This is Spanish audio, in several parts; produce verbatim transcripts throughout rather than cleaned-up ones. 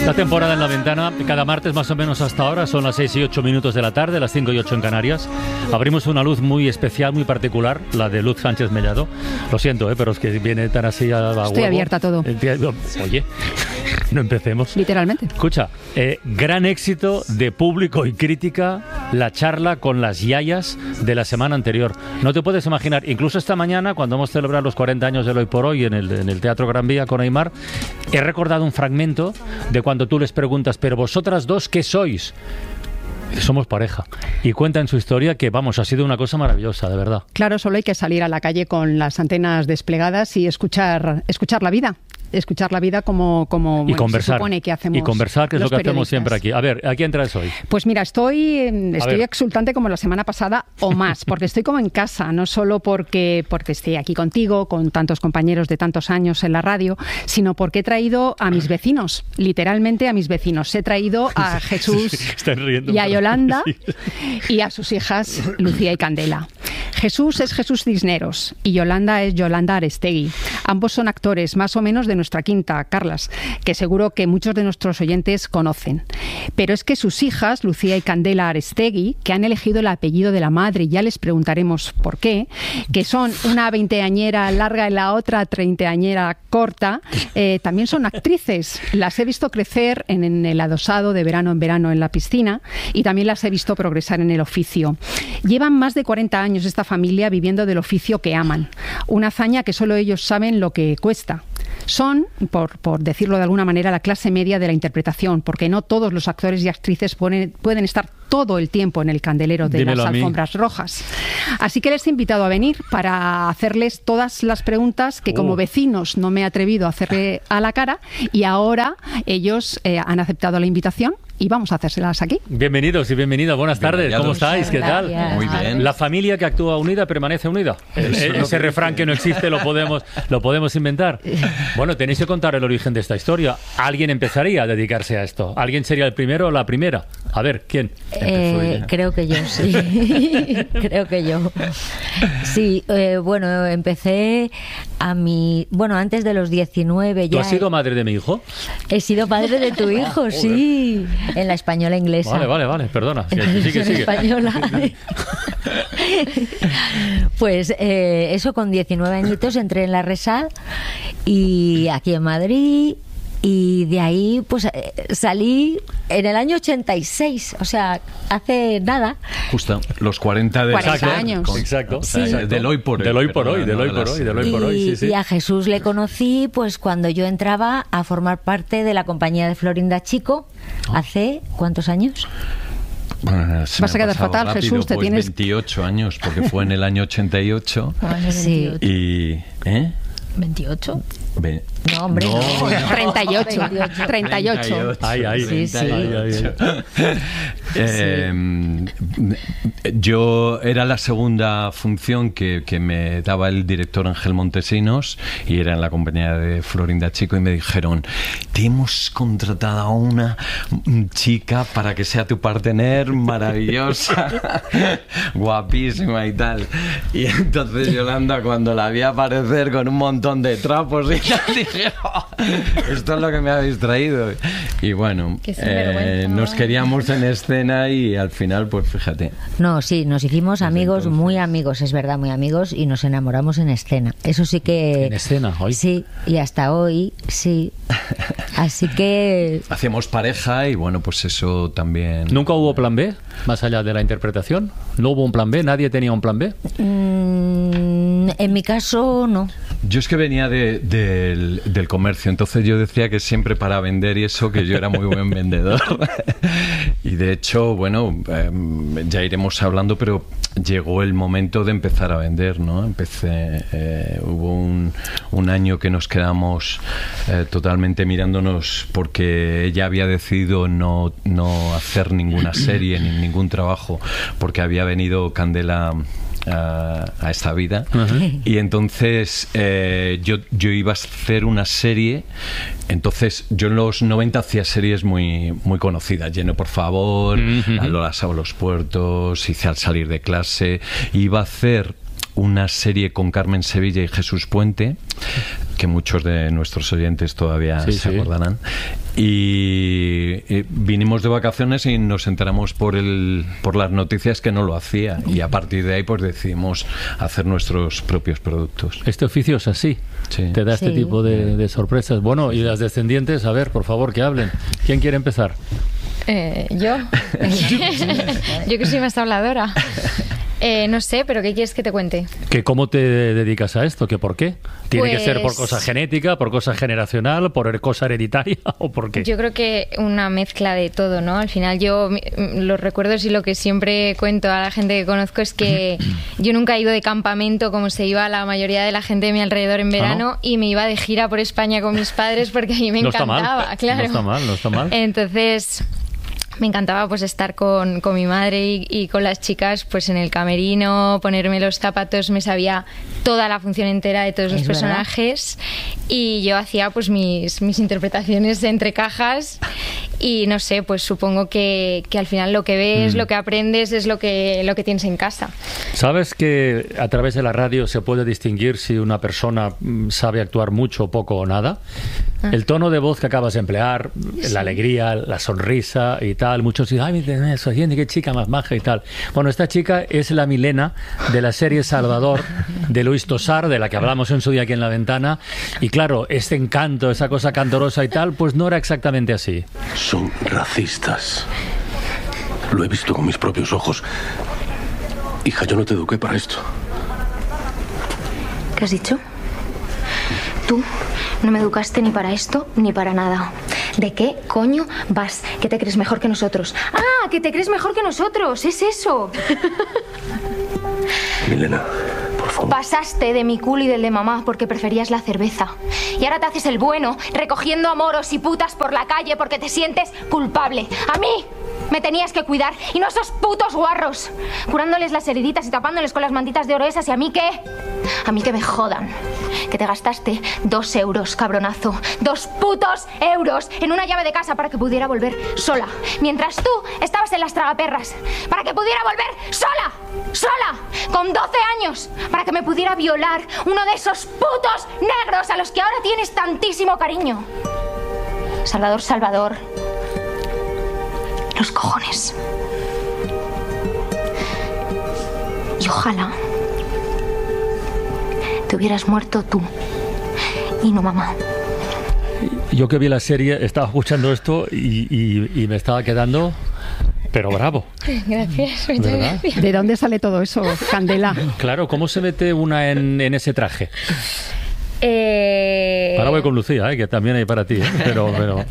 Esta temporada en La Ventana, cada martes más o menos hasta ahora, son las seis y ocho minutos de la tarde, las cinco y ocho en Canarias. Abrimos una luz muy especial, muy particular, la de Luz Sánchez Mellado. Lo siento, ¿eh? Pero es que viene tan así a la Estoy huevo. abierta a todo. Oye, no empecemos. Literalmente. Escucha, eh, gran éxito de público y crítica la charla con las yayas de la semana anterior. No te puedes imaginar, incluso esta mañana, cuando hemos celebrado los cuarenta años del Hoy por Hoy en el, en el Teatro Gran Vía con Aymar, he recordado un fragmento de cuando tú les preguntas, pero vosotras dos, ¿qué sois? Somos pareja. Y cuentan su historia que, vamos, ha sido una cosa maravillosa, de verdad. Claro, solo hay que salir a la calle con las antenas desplegadas y escuchar, escuchar la vida. Escuchar la vida como, como y bueno, conversar, se supone que hacemos. Y conversar, que es lo que hacemos periodistas. siempre aquí. A ver, ¿a quién traes hoy? Pues mira, estoy, estoy ver. exultante como la semana pasada o más, porque estoy como en casa, no solo porque, porque estoy aquí contigo, con tantos compañeros de tantos años en la radio, sino porque he traído a mis vecinos, literalmente a mis vecinos. He traído a Jesús riendo, y a Yolanda sí. y a sus hijas Lucía y Candela. Jesús es Jesús Cisneros y Yolanda es Yolanda Arestegui. Ambos son actores más o menos de nuestra quinta, Carlas, que seguro que muchos de nuestros oyentes conocen. Pero es que sus hijas, Lucía y Candela Arestegui, que han elegido el apellido de la madre, y ya les preguntaremos por qué, que son una veinteañera larga y la otra treintañera corta, eh, también son actrices. Las he visto crecer en, en el adosado de verano en verano en la piscina y también las he visto progresar en el oficio. Llevan más de cuarenta años esta familia viviendo del oficio que aman, una hazaña que solo ellos saben lo que cuesta. Son, por, por decirlo de alguna manera, la clase media de la interpretación, porque no todos los actores y actrices pueden, pueden estar todo el tiempo en el candelero de Dímelo las alfombras rojas. Así que les he invitado a venir para hacerles todas las preguntas que como Oh. vecinos no me he atrevido a hacerle a la cara, y ahora ellos eh, han aceptado la invitación y vamos a hacérselas aquí. Bienvenidos y bienvenidas, buenas tardes, ¿cómo estáis? ¿Qué tal? Gracias. Muy bien. La familia que actúa unida permanece unida. E- ese refrán que no existe lo podemos, lo podemos inventar. Bueno, tenéis que contar el origen de esta historia. ¿Alguien empezaría a dedicarse a esto? ¿Alguien sería el primero o la primera? A ver, ¿quién? Eh, creo que yo, sí. Creo que yo. Sí, eh, bueno, empecé a mi... Bueno, antes de los diecinueve ya... ¿Tú has sido madre de mi hijo? He sido padre de tu hijo, sí. En la española inglesa. Vale, vale, vale, perdona. Sigue, sigue, sigue. Española. Pues eh, eso, con diecinueve añitos entré en la Resal y aquí en Madrid, y de ahí pues eh, salí en el año ochenta y seis, o sea, hace nada. Justo, los cuarenta de cuarenta Exacto. años. Con- Exacto. o sea, Sí. Del hoy por hoy. Del hoy por hoy, perdona, del no hoy de por las- hoy, del hoy por hoy, sí, sí. Y a Jesús le conocí pues cuando yo entraba a formar parte de la compañía de Florinda Chico, hace ¿cuántos años? Bueno, se Vas me a ha quedar pasado fatal, rápido, Jesús, te pues tienes- veintiocho años, porque fue en el año ochenta y ocho. Sí. Y... ¿Eh? ¿veintiocho? Ve- No, hombre, no. treinta y ocho. veintiocho. treinta y ocho. Ay, ay, Sí, sí. ay, ay, ay. Eh, yo era la segunda función que, que me daba el director Ángel Montesinos, y era en la compañía de Florinda Chico, y me dijeron: te hemos contratado a una chica para que sea tu partener, maravillosa, guapísima y tal. Y entonces Yolanda, cuando la vi aparecer con un montón de trapos y tal, dije: "Oh, esto es lo que me habéis traído". Y bueno, Qué eh, sinvergüenza. nos queríamos en escena y al final, pues fíjate. No, sí, nos hicimos amigos, entonces. muy amigos, es verdad, muy amigos, y nos enamoramos en escena. Eso sí que... En escena, hoy. Sí, y hasta hoy, sí. Así que... Hacíamos pareja y bueno, pues eso también. ¿Nunca hubo plan B, más allá de la interpretación? ¿No hubo un plan B? ¿Nadie tenía un plan B? mm, en mi caso, no. Yo es que venía de- del, del comercio, entonces yo decía que siempre para vender y eso, que yo era muy buen vendedor. Y de hecho, bueno, eh, ya iremos hablando, pero llegó el momento de empezar a vender, ¿no? Empecé, eh, hubo un, un año que nos quedamos eh, totalmente mirándonos porque ella había decidido no, no hacer ninguna serie ni ningún trabajo, porque había venido Candela a, a esta vida. Uh-huh. Y entonces eh, yo, yo iba a hacer una serie. Entonces yo en los noventa hacía series muy, muy conocidas: Lleno por favor, Uh-huh. a Lola Sabo los puertos, hice Al salir de clase. Iba a hacer una serie con Carmen Sevilla y Jesús Puente, que muchos de nuestros oyentes todavía sí, se sí. acordarán. Y, y vinimos de vacaciones y nos enteramos por el por las noticias que no lo hacía, y a partir de ahí pues decidimos hacer nuestros propios productos. Este oficio es así, sí. te da este sí. tipo de, de sorpresas. Bueno, y las descendientes, a ver, por favor, que hablen. ¿Quién quiere empezar? Eh, yo. Yo que soy más habladora. Eh, no sé, pero ¿qué quieres que te cuente? ¿Que cómo te dedicas a esto? ¿Que por qué? ¿Tiene Pues, que ser por cosa genética, por cosa generacional, por cosa hereditaria o por qué? Yo creo que una mezcla de todo, ¿no? Al final yo, los recuerdos y lo que siempre cuento a la gente que conozco es que yo nunca he ido de campamento como se iba la mayoría de la gente de mi alrededor en verano, ¿Ah, no? y me iba de gira por España con mis padres porque a mí me No está encantaba, mal, claro. no está mal, no está mal. Entonces... me encantaba pues estar con, con mi madre y, y con las chicas pues en el camerino, ponerme los zapatos, me sabía toda la función entera de todos los Es verdad. personajes, y yo hacía pues mis, mis interpretaciones entre cajas, y no sé, pues supongo que, que al final lo que ves, Mm. lo que aprendes es lo que, lo que tienes en casa. ¿Sabes que a través de la radio se puede distinguir si una persona mm, sabe actuar mucho, poco o nada? Ah. El tono de voz que acabas de emplear, la alegría, la sonrisa y tal. Muchos dicen, ay, mira, eso, qué chica más maja y tal. Bueno, esta chica es la Milena de la serie Salvador de Luis Tosar, de la que hablamos en su día aquí en La Ventana. Y claro, este encanto, esa cosa candorosa y tal, pues no era exactamente así. Son racistas. Lo he visto con mis propios ojos. Hija, yo no te eduqué para esto. ¿Qué has dicho? Tú no me educaste ni para esto ni para nada. ¿De qué coño vas? ¿Que te crees mejor que nosotros? ¡Ah! ¡Que te crees mejor que nosotros! ¡Es eso! Milena, por favor. Pasaste de mi culo y del de mamá porque preferías la cerveza. Y ahora te haces el bueno, recogiendo amoros y putas por la calle porque te sientes culpable. ¡A mí! Me tenías que cuidar, y no esos putos guarros, curándoles las heriditas y tapándoles con las mantitas de oro esas. ¿Y a mí qué? A mí que me jodan. Que te gastaste dos euros, cabronazo. Dos putos euros en una llave de casa para que pudiera volver sola. Mientras tú estabas en las tragaperras. Para que pudiera volver sola. Sola. Con doce años. Para que me pudiera violar uno de esos putos negros a los que ahora tienes tantísimo cariño. Salvador, Salvador. Los cojones. Y ojalá te hubieras muerto tú y no mamá. Yo que vi la serie estaba escuchando esto y, y, y me estaba quedando, pero bravo. Gracias, muchas ¿Verdad? gracias. ¿De dónde sale todo eso, Candela? Claro, ¿cómo se mete una en, en ese traje? Eh... Ahora voy con Lucía, ¿eh? Que también hay para ti, ¿eh? pero, pero...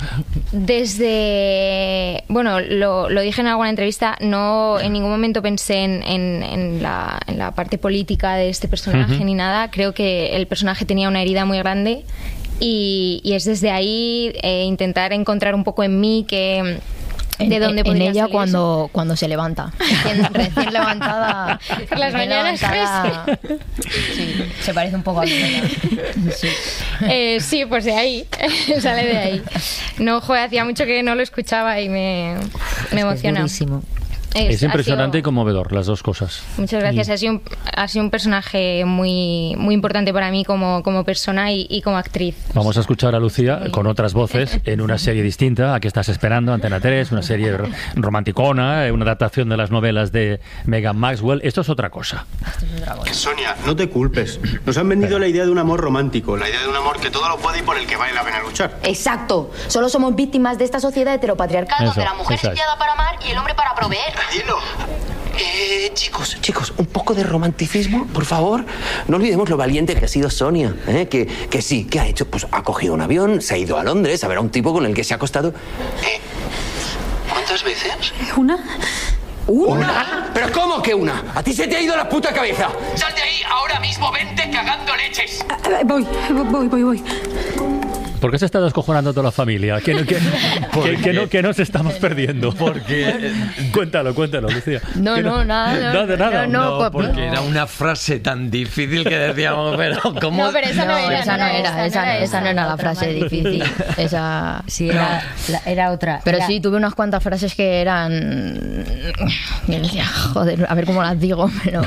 Desde, bueno, lo, lo dije en alguna entrevista, no en ningún momento pensé en, en, en, la, en la parte política de este personaje Uh-huh. ni nada. Creo que el personaje tenía una herida muy grande, y, y es desde ahí eh, intentar encontrar un poco en mí que... En, ¿De dónde en podría ella salir cuando, cuando se levanta. Recién, recién levantada. Por las recién mañanas, levantada. Sí, se parece un poco a mí. Sí. Eh, sí, pues de ahí, sale de ahí. No, joder, hacía mucho que no lo escuchaba y me, me emociona. Es durísimo. Es, Es impresionante ha y sido- conmovedor, las dos cosas. Muchas gracias. Ha sido un, ha sido un personaje muy, muy importante para mí como, como persona y, y como actriz. Vamos a escuchar a Lucía con otras voces en una serie distinta a que estás esperando, Antena tres, una serie r- romanticona, eh, una adaptación de las novelas de Megan Maxwell. Esto es otra cosa. Sonia, no te culpes. Nos han vendido la idea de un amor romántico, la idea de un amor que todo lo puede y por el que vale la pena luchar. Exacto. Solo somos víctimas de esta sociedad heteropatriarcal Eso, donde la mujer eso es es. criada para amar y el hombre para proveer. Dilo. Eh, chicos, chicos, un poco de romanticismo, por favor. No olvidemos lo valiente que ha sido Sonia, ¿eh? que, que sí, ¿qué ha hecho? Pues ha cogido un avión, se ha ido a Londres a ver a un tipo con el que se ha acostado. ¿Eh? ¿Cuántas veces? ¿Una? ¿Una? ¿Pero cómo que una? ¿A ti se te ha ido la puta cabeza? ¡Sal de ahí ahora mismo! ¡Vente cagando leches! Voy, voy, voy, voy. ¿Por qué se está descojonando toda la familia? ¿Qué, no- qué- qué- qué no, qué nos estamos perdiendo? Porque... Cuéntalo, cuéntalo, Lucía. No, ¿Qué no, nada, no. Nada, nada. No, no, No, pues, porque no. era una frase tan difícil que decíamos, pero ¿cómo? No, pero esa no, No, era. esa no era, esa, no era esa no era la otra frase más. difícil. Esa. Sí, era, la- era otra. Pero Era- sí, tuve unas cuantas frases que eran. Y decía, joder, a ver cómo las digo, pero.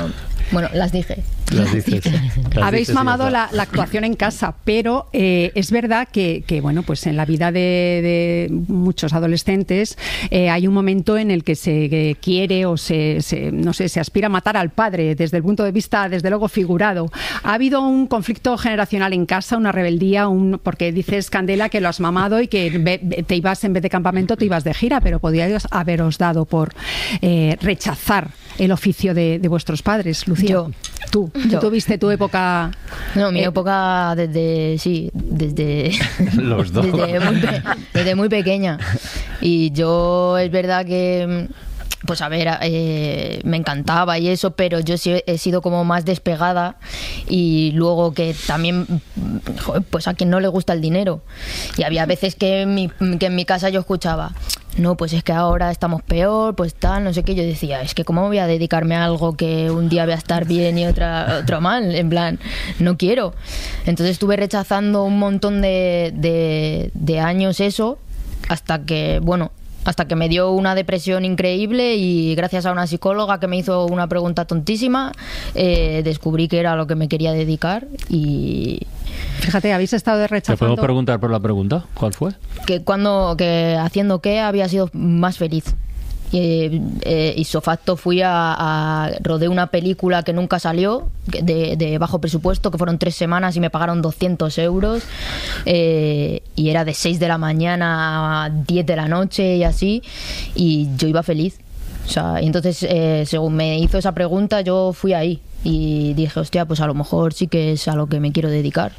Bueno, las dije. Las dices. Las Habéis dices, mamado sí, la, la actuación en casa, pero eh, es verdad que, que, bueno, pues en la vida de, de muchos adolescentes eh, hay un momento en el que se eh, quiere o se, se, no sé, se aspira a matar al padre desde el punto de vista, desde luego, figurado. ¿Ha habido un conflicto generacional en casa, una rebeldía? Un, porque dices, Candela, que lo has mamado y que te ibas, en vez de campamento, te ibas de gira, pero podríais haberos dado por eh, rechazar el oficio de, de vuestros padres, Lucía. Yo. Tú. Yo. ¿Tú tuviste tu época? No, mi eh, época desde, sí, desde... Los dos. Desde muy, pe- desde muy pequeña. Y yo, es verdad que... Pues a ver, eh, me encantaba y eso, pero yo sí he sido como más despegada y luego que también, joder, pues a quien no le gusta el dinero. Y había veces que en mi, que en mi casa yo escuchaba, no, pues es que ahora estamos peor, pues tal, no sé qué. Yo decía, es que cómo voy a dedicarme a algo que un día voy a estar bien y otra, otro mal, en plan, no quiero. Entonces estuve rechazando un montón de, de, de años eso, hasta que, bueno... hasta que me dio una depresión increíble y gracias a una psicóloga que me hizo una pregunta tontísima, eh, descubrí que era a lo que me quería dedicar y... Fíjate, habéis estado rechazando... ¿Te podemos preguntar por la pregunta? ¿Cuál fue? Que cuando, que haciendo qué había sido más feliz. Y, eh, isofacto fui a, a rodé una película que nunca salió de, de bajo presupuesto, que fueron tres semanas y me pagaron doscientos euros eh, y era de seis de la mañana a diez de la noche y así, y yo iba feliz. O sea, y entonces eh, según me hizo esa pregunta yo fui ahí y dije, hostia, pues a lo mejor sí que es a lo que me quiero dedicar.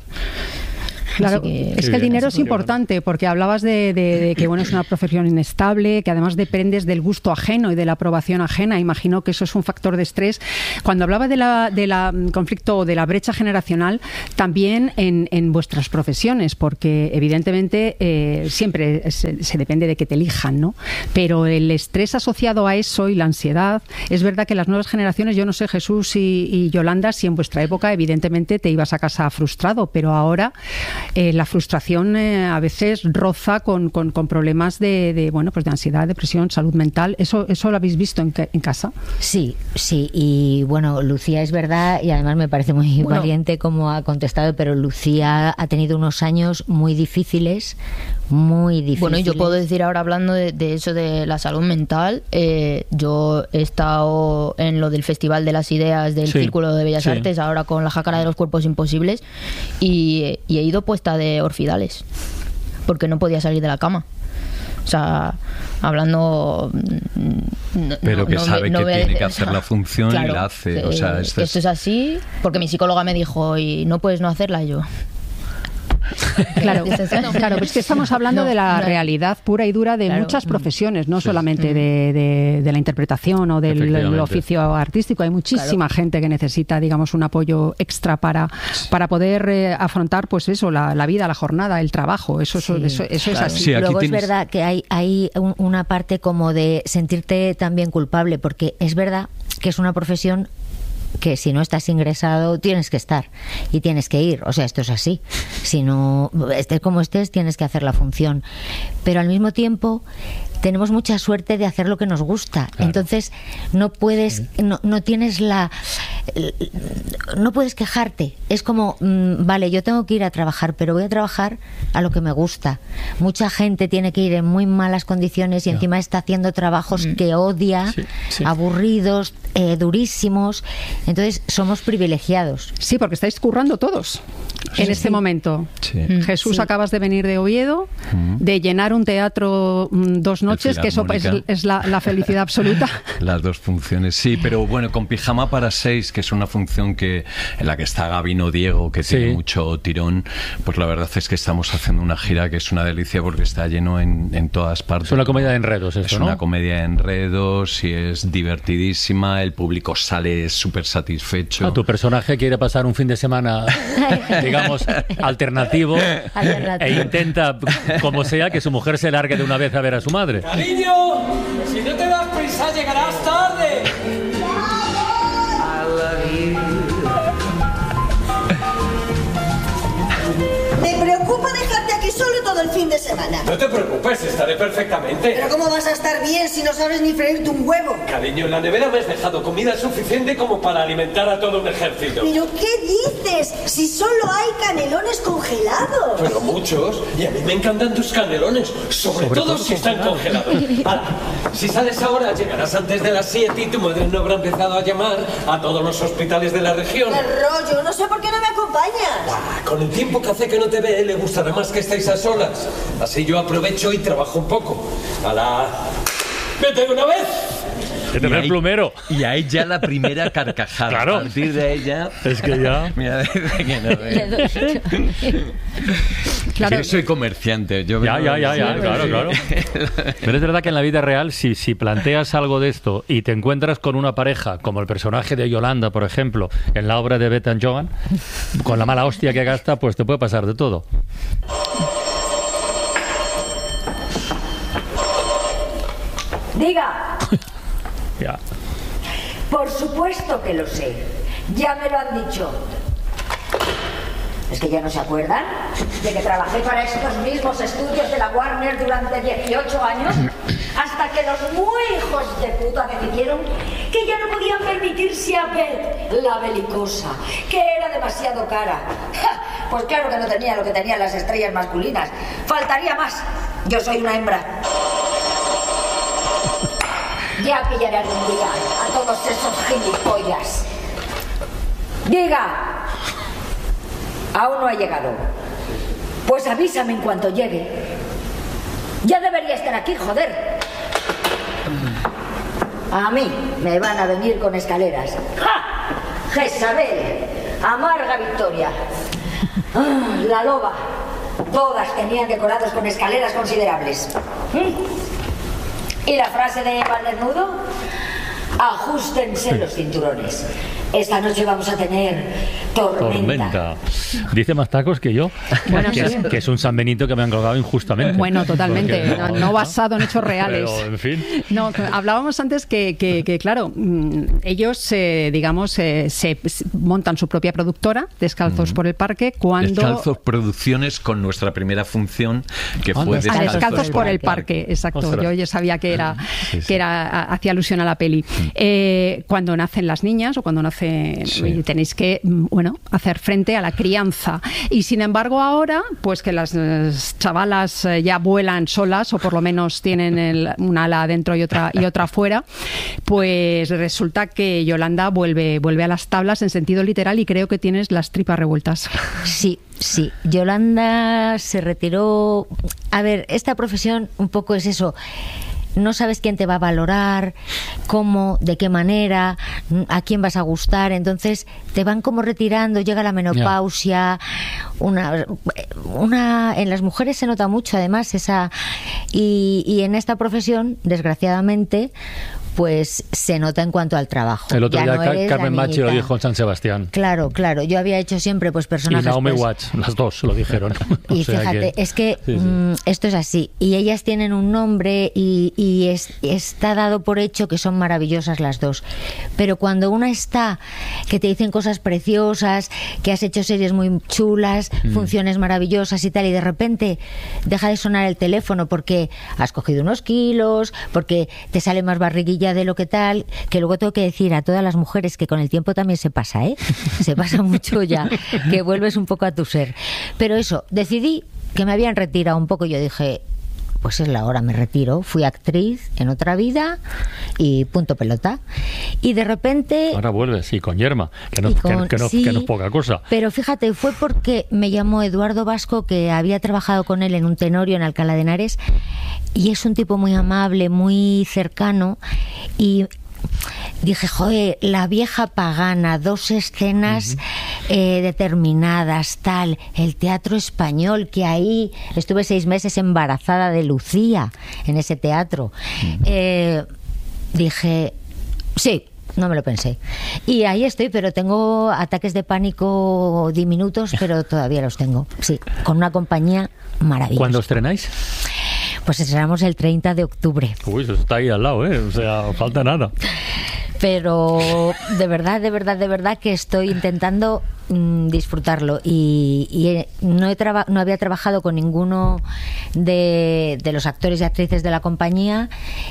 Claro, que, es que el dinero es importante porque hablabas de, de, de que bueno, es una profesión inestable, que además dependes del gusto ajeno y de la aprobación ajena. Imagino que eso es un factor de estrés. Cuando hablaba de la, de la conflicto o de la brecha generacional, también en, en vuestras profesiones, porque evidentemente eh, siempre se, se depende de que te elijan, ¿no? Pero el estrés asociado a eso y la ansiedad, es verdad que las nuevas generaciones, yo no sé, Jesús y, y Yolanda, si en vuestra época evidentemente te ibas a casa frustrado, pero ahora Eh, la frustración eh, a veces roza con, con, con problemas de, de bueno pues de ansiedad, depresión, salud mental. ¿Eso, eso lo habéis visto en, en casa? Sí, sí. Y bueno, Lucía es verdad y además me parece muy Bueno. valiente como ha contestado, pero Lucía ha tenido unos años muy difíciles, muy difíciles. Bueno, y yo puedo decir ahora, hablando de, de eso de la salud mental, eh, yo he estado en lo del Festival de las Ideas del Sí, Círculo de Bellas sí. Artes, ahora con la Jácara de los Cuerpos Imposibles, y, y he ido puesta de orfidales, porque no podía salir de la cama. O sea, hablando... No, Pero no, que no sabe ve- no que ve- tiene que hacer la función claro, y la hace. O eh, sea, esto esto es así, porque mi psicóloga me dijo, y no puedes no hacerla, y yo... Claro, claro, pero es que estamos hablando No, de la no. realidad pura y dura de Claro. muchas profesiones, no Sí. solamente de, de- de la interpretación o del Efectivamente. del oficio artístico. Hay muchísima gente que necesita, digamos, un apoyo extra para, para poder eh, afrontar, pues eso, la, la vida, la jornada, el trabajo. Eso, eso, Sí, eso, eso es claro. así. Sí, aquí Luego es tienes- verdad que hay, hay un- una parte como de sentirte también culpable, porque es verdad que es una profesión que si no estás ingresado tienes que estar y tienes que ir, o sea, esto es así. Si no, estés como estés, tienes que hacer la función. Pero al mismo tiempo tenemos mucha suerte de hacer lo que nos gusta. Claro. Entonces no puedes, no, no tienes la, no puedes quejarte. Es como, mm, vale, yo tengo que ir a trabajar, pero voy a trabajar a lo que me gusta. Mucha gente tiene que ir en muy malas condiciones y Ya. encima está haciendo trabajos que odia, Sí, sí. aburridos, eh, durísimos. Entonces somos privilegiados. Sí, porque estáis currando todos en este momento. Sí. Jesús, Sí. acabas de venir de Oviedo, de llenar un teatro mm, dos noches, que eso es, Filarmónica. es la, la felicidad absoluta. Las dos funciones, sí, pero bueno, con Pijama para seis, que es una función que en la que está Gabino Diego, que Sí. tiene mucho tirón, pues la verdad es que estamos haciendo una gira que es una delicia porque está lleno en, en todas partes. Es una comedia de enredos, Es eso, ¿no? una comedia de enredos y es divertidísima, el público sale súper satisfecho. Ah, tu personaje quiere pasar un fin de semana, digamos, alternativo, Alternativo. e intenta, como sea, que su mujer se largue de una vez a ver a su madre. Cariño, si no te das prisa llegarás tarde. Me preocupa dejarte aquí solo todo el fin de semana. No te preocupes, estaré perfectamente. Pero ¿cómo vas a estar bien si no sabes ni freírte un huevo? Cariño, en la nevera me has dejado comida suficiente como para alimentar a todo un ejército. ¿Pero qué dices? Si solo hay canelones congelados. Pero muchos, y a mí me encantan tus canelones, sobre, sobre todo, todo si están congelados. Ahora, si sales ahora, llegarás antes de las siete y tu madre no habrá empezado a llamar a todos los hospitales de la región. ¡Qué rollo! No sé por qué no me acompañas. Ah, con el tiempo que hace que no te ve, le gustará más que estéis a solas. Así yo aprovecho y trabajo un poco. ¡Hala! ¡Vete de una vez! Que te ve el plumero. Y ahí ya la primera carcajada. Claro. A partir de ahí ya... Es que ya... Mira, dice que no ve. Claro. Yo soy comerciante. Yo ya, ya, ya, ya, claro, claro. Pero es verdad que en la vida real, si, si planteas algo de esto y te encuentras con una pareja, como el personaje de Yolanda, por ejemplo, en la obra de Beth and Joan, con la mala hostia que gasta, pues te puede pasar de todo. Diga. Ya. Por supuesto que lo sé. Ya me lo han dicho. ¿Es que ya no se acuerdan de que trabajé para estos mismos estudios de la Warner durante dieciocho años? Hasta que los muy hijos de puta decidieron que ya no podían permitirse a Beth, la belicosa, que era demasiado cara. ¡Ja! Pues claro que no tenía lo que tenían las estrellas masculinas. Faltaría más. Yo soy una hembra. Ya pillaré algún día a todos esos gilipollas. Diga. Aún no ha llegado. Pues avísame en cuanto llegue. Ya debería estar aquí, joder. A mí me van a venir con escaleras. ¡Ja! Jezabel, amarga victoria. Ah, la loba. Todas tenían decorados con escaleras considerables. ¿Mm? ¿Y la frase de Valdernudo? Ajústense los cinturones. Esta noche vamos a tener tormenta. Tormenta. Dice más tacos que yo, bueno, que, sí. es, que es un San Benito que me han colgado injustamente. Bueno, totalmente, no, no, no basado en hechos reales. Pero, en fin. No, hablábamos antes que, que, que claro, ellos, eh, digamos, eh, se montan su propia productora, Descalzos mm. por el Parque, cuando... Descalzos Producciones, con nuestra primera función, que fue Descalzos, Descalzos, Descalzos por el Parque, parque. Exacto. Ostras. Yo ya sabía que era, sí, sí. que era hacía alusión a la peli. Mm. Eh, cuando nacen las niñas o cuando nace sí. tenéis que, bueno, hacer frente a la crianza. Y sin embargo ahora, pues que las chavalas ya vuelan solas o por lo menos tienen el, un ala adentro y otra y otra afuera, pues resulta que Yolanda vuelve vuelve a las tablas en sentido literal y creo que tienes las tripas revueltas. Sí, sí. Yolanda se retiró. A ver, esta profesión un poco es eso. No sabes quién te va a valorar, cómo, de qué manera, a quién vas a gustar, entonces te van como retirando, llega la menopausia, una, una en las mujeres se nota mucho además esa y, y en esta profesión, desgraciadamente, pues se nota en cuanto al trabajo. El otro ya día no Carmen Machi lo dijo en San Sebastián. Claro, claro. Yo había hecho siempre pues personajes... Y Naomi pues, Watts, las dos lo dijeron. Y o sea fíjate, que, es que sí, sí. Mmm, esto es así. Y ellas tienen un nombre y, y es, está dado por hecho que son maravillosas las dos. Pero cuando una está, que te dicen cosas preciosas, que has hecho series muy chulas, mm. funciones maravillosas y tal, y de repente deja de sonar el teléfono porque has cogido unos kilos, porque te sale más barriguilla de lo que tal, que luego tengo que decir a todas las mujeres que con el tiempo también se pasa, ¿eh? Se pasa mucho ya, que vuelves un poco a tu ser. Pero eso, decidí que me habían retirado un poco y yo dije, pues es la hora, me retiro. Fui actriz en otra vida y punto pelota. Y de repente... Ahora vuelves, sí, con Yerma, que no, con, que, que, no, sí, que no es poca cosa. Pero fíjate, fue porque me llamó Eduardo Vasco, que había trabajado con él en un Tenorio en Alcalá de Henares, y es un tipo muy amable, muy cercano, y... dije, joder, la vieja pagana, dos escenas uh-huh. eh, determinadas, tal, el teatro español, que ahí estuve seis meses embarazada de Lucía, en ese teatro. Uh-huh. Eh, dije, sí, no me lo pensé. Y ahí estoy, pero tengo ataques de pánico diminutos, pero todavía los tengo. Sí, con una compañía maravillosa. ¿Cuándo estrenáis? Pues estrenamos el treinta de octubre. Uy, eso está ahí al lado, ¿eh? O sea, falta nada. Pero de verdad, de verdad, de verdad que estoy intentando mm, disfrutarlo. Y, y no, he traba- no había trabajado con ninguno de, de los actores y actrices de la compañía,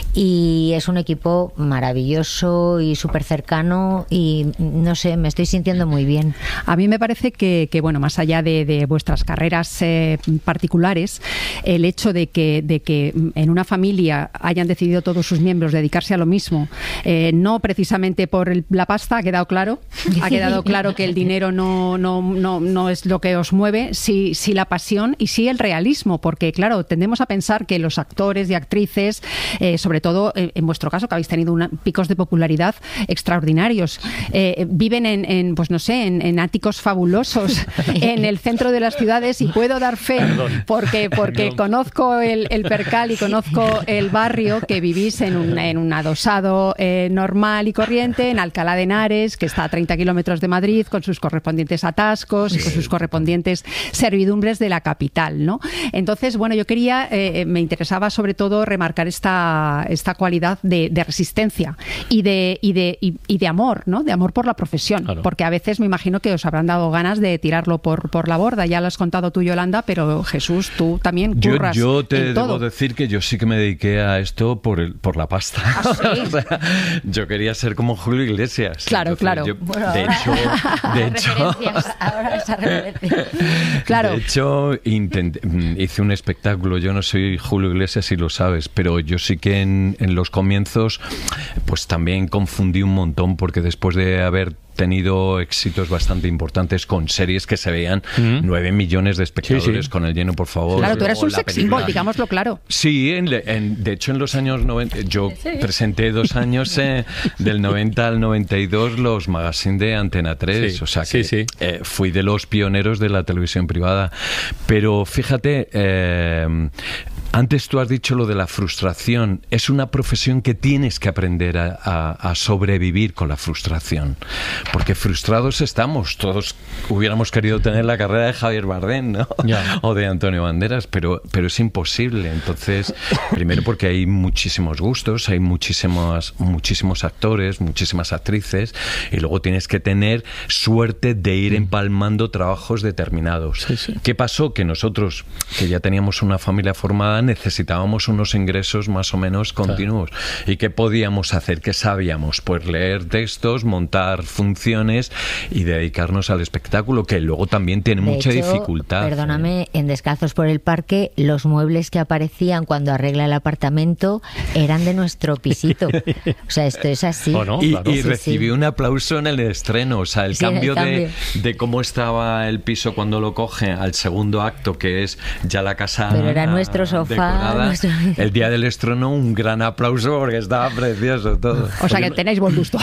y es un equipo maravilloso y súper cercano, y no sé, me estoy sintiendo muy bien. A mí me parece que, que bueno, más allá de, de vuestras carreras eh, particulares, el hecho de que, de que en una familia hayan decidido todos sus miembros dedicarse a lo mismo, eh, no precisamente por el- la pasta, ha quedado claro, ha quedado claro que el dinero no, no, no, no es lo que os mueve, sí, sí la pasión y sí el realismo, porque claro, tendemos a pensar que los actores y actrices, eh, sobre todo eh, en vuestro caso, que habéis tenido una- picos de popularidad extraordinarios, eh, viven en, en, pues no sé, en, en áticos fabulosos en el centro de las ciudades, y puedo dar fe Perdón. porque, porque Perdón. conozco el, el percal y conozco el barrio, que vivís en un, en un adosado eh, normal y corriente en Alcalá de Henares, que está a treinta kilómetros de Madrid, con sus correspondientes atascos y con sus correspondientes servidumbres de la capital, ¿no? Entonces, bueno, yo quería, eh, me interesaba sobre todo remarcar esta, esta cualidad de, de resistencia y de, y, de, y, y de amor, ¿no? De amor por la profesión, Claro. porque a veces me imagino que os habrán dado ganas de tirarlo por, por la borda. Ya lo has contado tú, Yolanda, pero Jesús, tú también Yo, curras yo te en debo todo. decir que yo sí que me dediqué a esto por el, por la pasta. ¿Ah, sí? O sea, yo quería ser como Julio Iglesias. Claro, claro. yo- Bueno, de ahora- hecho, de hecho, Ahora esa referencia. Claro. de hecho intenté- mm, hice un espectáculo. Yo no soy Julio Iglesias, si lo sabes, pero yo sí que en, en los comienzos, pues también confundí un montón, porque después de haber tenido éxitos bastante importantes con series que se veían nueve millones de espectadores, Sí, sí. con El lleno, por favor. Claro, tú eres luego un la sex película. symbol, digámoslo claro. Sí, en, en- de hecho en los años noventa, yo presenté dos años eh, del noventa al noventa y dos los magazines de Antena tres, Sí, o sea sí, que sí. eh, fui de los pioneros de la televisión privada. Pero fíjate, eh, antes tú has dicho lo de la frustración. Es una profesión que tienes que aprender a, a- a sobrevivir con la frustración, porque frustrados estamos. Todos hubiéramos querido tener la carrera de Javier Bardem, ¿no? Ya. O de Antonio Banderas, pero, pero es imposible. Entonces, primero porque hay muchísimos gustos, hay muchísimos, muchísimos actores, muchísimas actrices, y luego tienes que tener suerte de ir empalmando trabajos determinados. ¿Qué pasó? Que nosotros, que ya teníamos una familia formada, necesitábamos unos ingresos más o menos continuos. ¿Y qué podíamos hacer? ¿Qué sabíamos? Pues leer textos, montar funciones y dedicarnos al espectáculo, que luego también tiene De mucha hecho, dificultad. Perdóname, en Descalzos por el Parque, los muebles que aparecían cuando arregla el apartamento eran de nuestro pisito. O sea, esto es así. Y, y Sí, recibí sí. un aplauso en el estreno. O sea, el Sí, en el cambio, de, cambio. de cómo estaba el piso cuando lo coge al segundo acto, que es ya la casa Pero era nuestro sofá, decorada. nuestro- El día del estreno, un gran aplauso porque estaba precioso todo. O sea que tenéis buen gusto.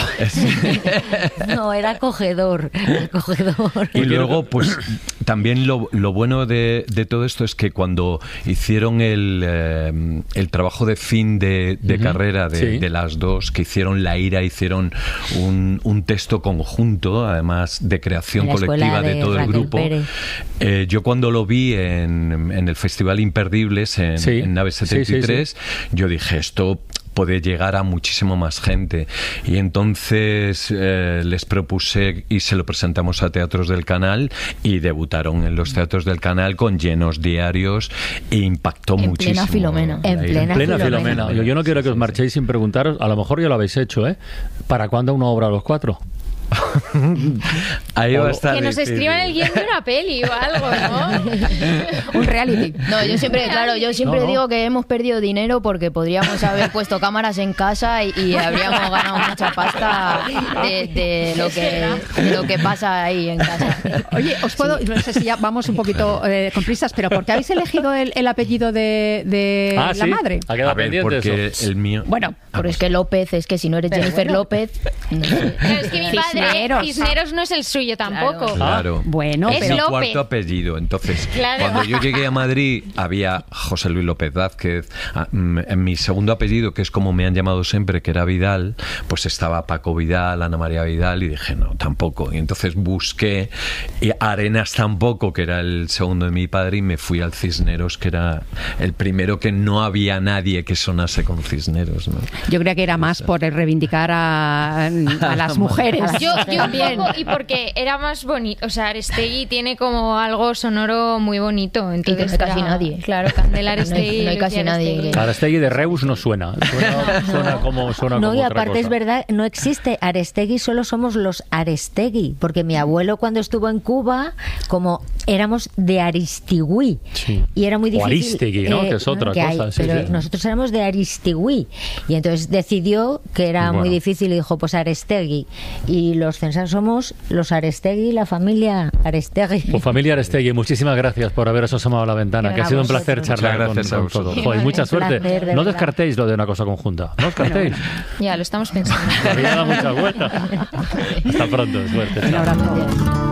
No, era acogedor. acogedor. Y luego, pues también lo, lo bueno de, de todo esto es que cuando hicieron el, eh, el trabajo de fin de, de Ujú. carrera de, Sí. de las dos, que hicieron La Ira, hicieron un, un texto conjunto, además de creación En la escuela colectiva de, de todo el Raquel grupo. Pérez. Eh, yo cuando lo vi en, en el Festival Imperdibles, en, Sí. en Nave Sí, sí, setenta y tres, sí. yo dije, esto puede llegar a muchísimo más gente. Y entonces eh, les propuse y se lo presentamos a Teatros del Canal, y debutaron en los Teatros del Canal con llenos diarios e impactó En muchísimo. plena Filomena. La En Ira. plena Plena Filomena. Filomena. Yo, yo no quiero que os marchéis sin preguntaros, a lo mejor ya lo habéis hecho, ¿eh? ¿Para cuándo una obra a los cuatro? Ahí va a estar Que nos difícil. escriban el guión de una peli o algo, ¿no? Un reality. No, yo siempre, claro, yo siempre No, no. digo que hemos perdido dinero porque podríamos haber puesto cámaras en casa y, y habríamos ganado mucha pasta de, de lo que de lo que pasa ahí en casa. Oye, os puedo, no sé si ya vamos un poquito eh, con prisas, pero ¿por qué habéis elegido el, el apellido de, de Ah, la ¿sí? madre? Ha quedado A ver, pendiente porque eso. el mío... Bueno, Pero es que López, es que si no eres Pero Jennifer bueno. López, no sé. Pero es que mi padre, Cisneros. Cisneros no es el suyo tampoco. Claro. Bueno, Es es pero mi López. cuarto apellido. Entonces, Claro. cuando yo llegué a Madrid, había José Luis López Vázquez. Ah, mm, En mi segundo apellido, que es como me han llamado siempre, que era Vidal, pues estaba Paco Vidal, Ana María Vidal, y dije, no, tampoco. Y entonces busqué, y Arenas tampoco, que era el segundo de mi padre, y me fui al Cisneros, que era el primero, que no había nadie que sonase con Cisneros, ¿no? yo creía que era más por reivindicar a, a las mujeres. Yo Yo, yo También. un poco, y porque era más bonito, o sea, Arestegui tiene como algo sonoro muy bonito, entonces no hay casi era- nadie. Claro, Candela Arestegui. No hay- no hay casi Lucía nadie Arestegui. que- Arestegui de Reus no suena. Suena, suena como, suena No, como y otra aparte cosa. es verdad, no existe Arestegui, solo somos los Arestegui, porque mi abuelo cuando estuvo en Cuba, como éramos de Aristigüí, Sí. y era muy O difícil. Arístegui, ¿no? Que es otra que hay, cosa, sí, pero sí. nosotros éramos de Aristigüí, y entonces decidió que era Bueno. muy difícil y dijo, pues Arestegui, y los censas somos los Arestegui, la familia Arestegui. Pues familia Arestegui, muchísimas gracias por haberos asomado a la ventana, que ha A sido un placer vosotros. charlar Muchas con, gracias a con todo. vosotros. Joder, mucha Un suerte. placer, de No verdad. descartéis lo de una cosa conjunta. No descartéis. Ya, lo estamos pensando. Todavía da mucha vuelta. Hasta pronto, suerte. Un Chao. abrazo.